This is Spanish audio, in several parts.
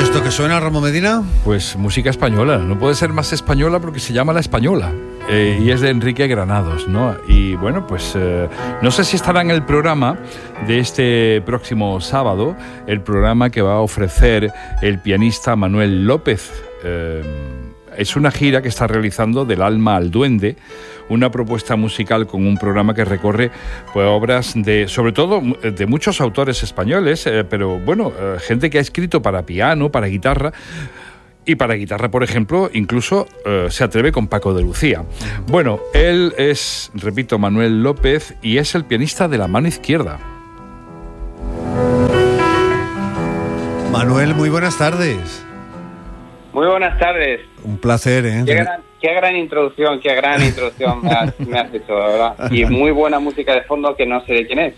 esto que suena, Ramón Medina? Pues música española, no puede ser más española porque se llama La Española, y es de Enrique Granados, ¿no? Y bueno, pues no sé si estará en el programa de este próximo sábado, el programa que va a ofrecer el pianista Manuel López. Es una gira que está realizando Del alma al duende, una propuesta musical con un programa que recorre pues, obras sobre todo de muchos autores españoles, pero bueno, gente que ha escrito para piano, para guitarra. Y para guitarra, por ejemplo, incluso se atreve con Paco de Lucía. Bueno, él es, repito, Manuel López, y es el pianista de La mano izquierda. Manuel, muy buenas tardes. Muy buenas tardes. Un placer, ¿eh? Qué gran introducción me has hecho, la verdad. Y muy buena música de fondo que no sé de quién es.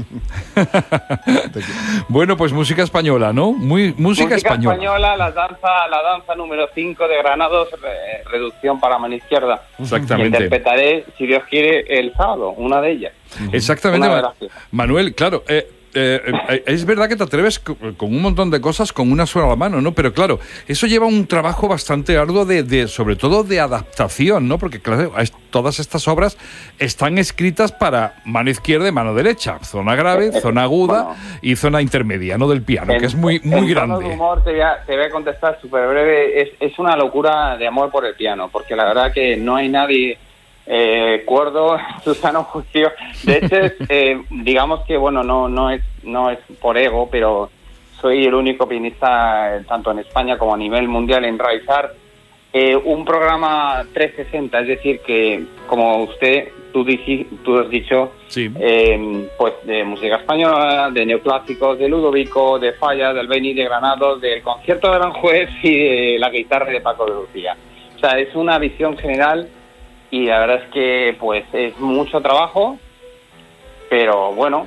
Bueno, pues música española, ¿no? Música española. La danza número 5 de Granados, reducción para mano izquierda. Exactamente. Que interpretaré, si Dios quiere, el sábado, una de ellas. Exactamente, Manuel, claro. Es verdad que te atreves con un montón de cosas con una sola mano, ¿no? Pero claro, eso lleva un trabajo bastante arduo sobre todo de adaptación, ¿no? Porque claro, todas estas obras están escritas para mano izquierda y mano derecha, zona grave, zona aguda y zona intermedia, ¿no? Del piano, que es muy grande. En tono de humor te voy a contestar súper breve. Es una locura de amor por el piano, porque la verdad que no hay nadie cuerdo, su sano juicio. De hecho, digamos que bueno, no es por ego, pero soy el único pianista tanto en España como a nivel mundial en realizar un programa 360, es decir que como tú has dicho, sí. Pues de música española, de neoclásicos, de Ludovico, de Falla, del Beni, de Granados, del concierto de Aranjuez y de la guitarra de Paco de Lucía. O sea, es una visión general. Y la verdad es que pues es mucho trabajo, pero bueno,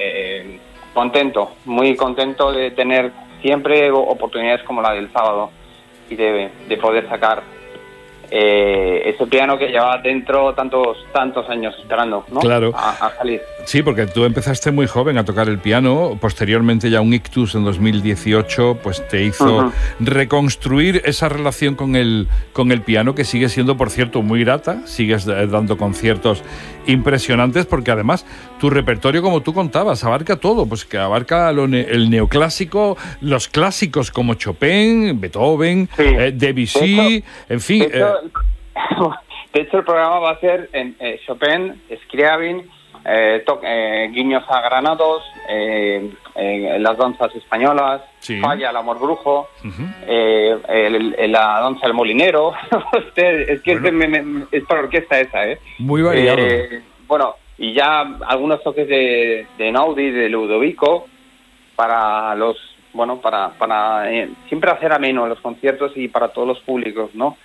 muy contento de tener siempre oportunidades como la del sábado y de poder sacar ese piano que lleva dentro tantos años esperando, ¿no? Claro. A salir. Sí, porque tú empezaste muy joven a tocar el piano, posteriormente ya un ictus en 2018 pues te hizo reconstruir esa relación con el piano, que sigue siendo, por cierto, muy grata, sigues dando conciertos impresionantes, porque además tu repertorio, como tú contabas, abarca todo, pues que abarca el neoclásico, los clásicos como Chopin, Beethoven, sí. Debussy, en fin. De hecho, el programa va a ser en Chopin, Scriabin, guiños a Granados, las danzas españolas, sí. Falla, el amor brujo, la danza del molinero. Es que bueno, es para orquesta esa, ¿eh? Muy variado. Bueno, y ya algunos toques de Naudi, de Ludovico, para los, bueno, para siempre hacer ameno los conciertos y para todos los públicos, ¿no?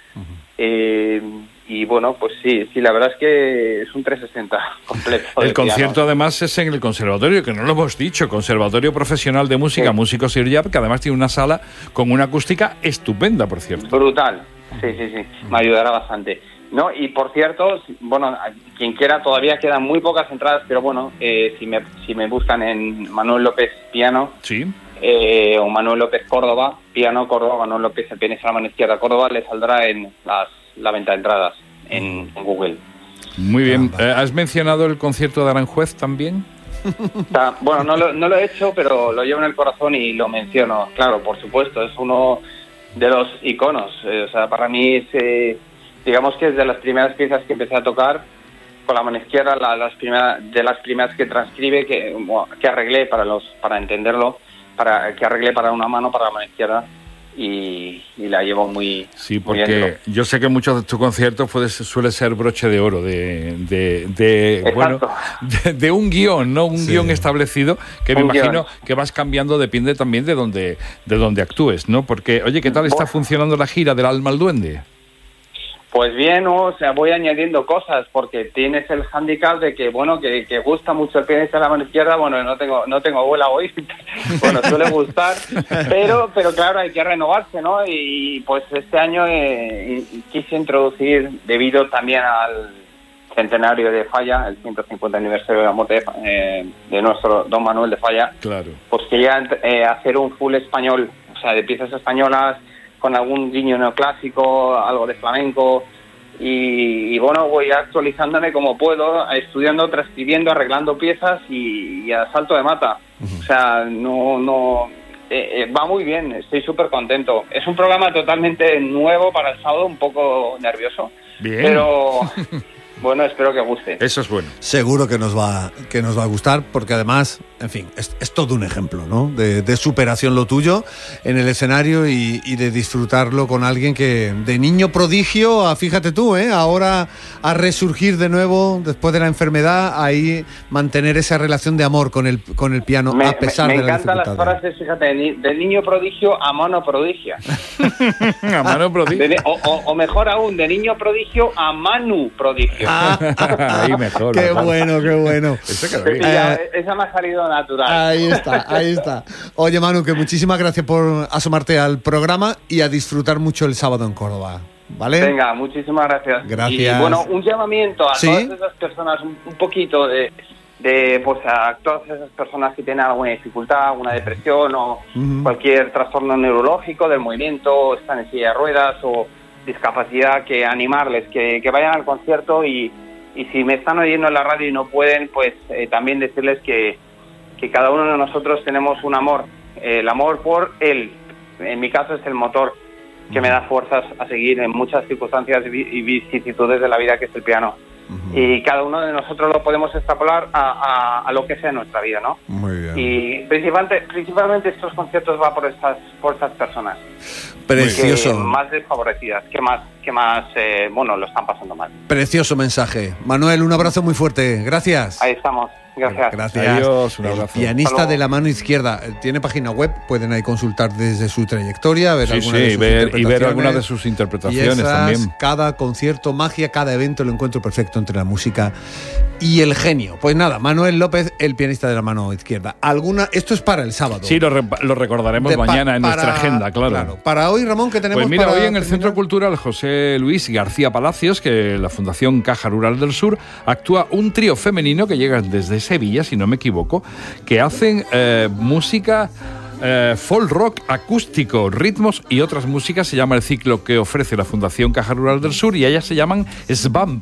Y bueno, pues sí, la verdad es que es un 360 completo. El concierto piano. Además es en el conservatorio, que no lo hemos dicho, Conservatorio Profesional de Música, sí. Músicos IRJAP, que además tiene una sala con una acústica estupenda, por cierto. Brutal, sí, me ayudará bastante. No, y por cierto, bueno, quien quiera, todavía quedan muy pocas entradas, pero bueno, si me buscan en Manuel López Piano, sí. O Manuel López Córdoba, Piano Córdoba, Manuel López el pianista a la mano izquierda Córdoba, le saldrá en la venta de entradas en Google. Muy bien. ¿Has mencionado el concierto de Aranjuez también? Bueno, no lo he hecho, pero lo llevo en el corazón y lo menciono. Claro, por supuesto, es uno de los iconos. O sea, para mí es, digamos que es de las primeras piezas que empecé a tocar con la mano izquierda, de las primeras que transcribe, que arreglé para entenderlo, que arreglé para una mano, para la mano izquierda. Y la llevo muy... Sí, porque yo sé que muchos de tus conciertos suele ser broche de oro de un guión, ¿no? Un guión establecido que me imagino que vas cambiando, depende también de donde actúes, ¿no? Porque, oye, ¿qué tal está funcionando la gira del alma al duende? Pues bien, o sea, voy añadiendo cosas porque tienes el hándicap de que, bueno, que gusta mucho el pianista de la mano izquierda. Bueno, no tengo abuela hoy, bueno, suele gustar, pero claro, hay que renovarse, ¿no? Y pues este año quise introducir, debido también al centenario de Falla, el 150 aniversario de la muerte de nuestro don Manuel de Falla, claro. Pues quería hacer un full español, o o sea, de piezas españolas con algún guiño neoclásico, algo de flamenco. Y bueno, voy actualizándome como puedo, estudiando, transcribiendo, arreglando piezas y a salto de mata. O sea, va muy bien, estoy súper contento. Es un programa totalmente nuevo para el sábado, un poco nervioso. Bien. Pero bueno, espero que guste. Eso es bueno. Seguro que nos va a gustar, porque además, en fin, es todo un ejemplo, ¿no? De superación lo tuyo en el escenario y de disfrutarlo con alguien que de niño prodigio, fíjate tú, ahora a resurgir de nuevo después de la enfermedad, ahí mantener esa relación de amor con el piano a pesar de la dificultad. Me encantan las frases, fíjate, de niño prodigio a mano prodigia. A mano prodigio. O mejor aún, de niño prodigio a Manu prodigio. Ahí mejor. Qué bueno, qué bueno. Esa me ha salido natural. Ahí está. Oye, Manu, que muchísimas gracias por asomarte al programa y a disfrutar mucho el sábado en Córdoba, ¿vale? Venga, muchísimas gracias. Gracias. Y bueno, un llamamiento a ¿Sí? todas esas personas, un poquito de pues a todas esas personas que tienen alguna dificultad, alguna depresión o cualquier trastorno neurológico del movimiento, están en silla de ruedas o discapacidad, que animarles, que vayan al concierto y si me están oyendo en la radio y no pueden, pues también decirles que cada uno de nosotros tenemos un amor, el amor por él, en mi caso es el motor que me da fuerzas a seguir en muchas circunstancias y vicisitudes de la vida, que es el piano. Y cada uno de nosotros lo podemos extrapolar a lo que sea en nuestra vida, ¿no? Muy bien. Y principalmente estos conciertos va por estas personas. Precioso. Más desfavorecidas, que más lo están pasando mal. Precioso mensaje. Manuel, un abrazo muy fuerte. Gracias. Ahí estamos. Gracias. Adiós, un abrazo. El pianista de la mano izquierda. Tiene página web, pueden ahí consultar desde su trayectoria, ver ver algunas de sus interpretaciones también. Cada concierto, magia, cada evento, el encuentro perfecto entre la música y el genio. Pues nada, Manuel López, el pianista de la mano izquierda. Esto es para el sábado. Sí, lo recordaremos mañana en nuestra agenda, claro. Para hoy, Ramón, ¿qué tenemos? Pues mira, hoy en el terminar? Centro Cultural José Luis García Palacios, que la Fundación Caja Rural del Sur, actúa un trío femenino que llega desde Sevilla, si no me equivoco, que hacen música folk rock acústico, ritmos y otras músicas. Se llama el ciclo que ofrece la Fundación Caja Rural del Sur y ellas se llaman SBAMP.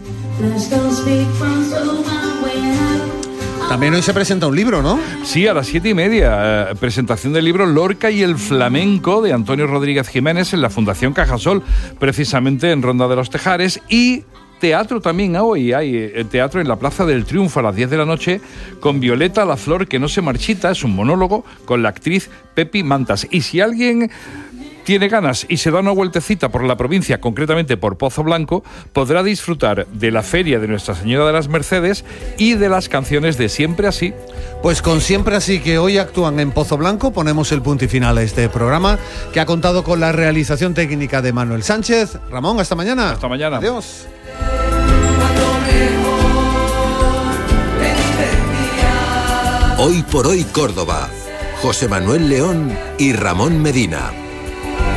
También hoy se presenta un libro, ¿no? Sí, a las 7:30, presentación del libro Lorca y el flamenco de Antonio Rodríguez Jiménez en la Fundación Cajasol, precisamente en Ronda de los Tejares. Y teatro también hoy, hay teatro en la Plaza del Triunfo a las 10 de la noche con Violeta, la flor que no se marchita, es un monólogo con la actriz Pepi Mantas. Y si alguien tiene ganas y se da una vueltecita por la provincia, concretamente por Pozo Blanco, podrá disfrutar de la feria de Nuestra Señora de las Mercedes y de las canciones de Siempre Así. Pues con Siempre Así, que hoy actúan en Pozo Blanco, ponemos el punto y final a este programa, que ha contado con la realización técnica de Manuel Sánchez. Ramón, hasta mañana. Hasta mañana. Adiós. Hoy por hoy Córdoba. José Manuel León y Ramón Medina.